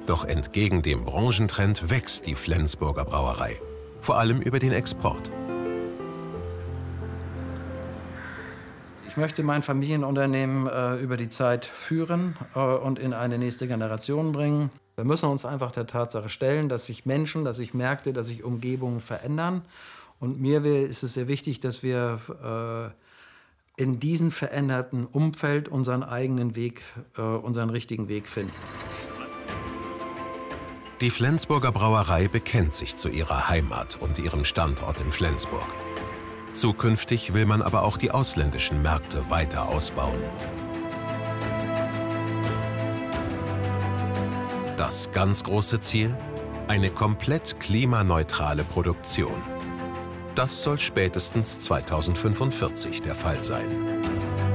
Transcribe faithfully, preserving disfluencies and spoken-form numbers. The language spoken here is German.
Doch entgegen dem Branchentrend wächst die Flensburger Brauerei, vor allem über den Export. Ich möchte mein Familienunternehmen äh, über die Zeit führen äh, und in eine nächste Generation bringen. Wir müssen uns einfach der Tatsache stellen, dass sich Menschen, dass sich Märkte, dass sich Umgebungen verändern. Und mir ist es sehr wichtig, dass wir äh, in diesem veränderten Umfeld unseren eigenen Weg, äh, unseren richtigen Weg finden. Die Flensburger Brauerei bekennt sich zu ihrer Heimat und ihrem Standort in Flensburg. Zukünftig will man aber auch die ausländischen Märkte weiter ausbauen. Das ganz große Ziel? Eine komplett klimaneutrale Produktion. Das soll spätestens zweitausendfünfundvierzig der Fall sein.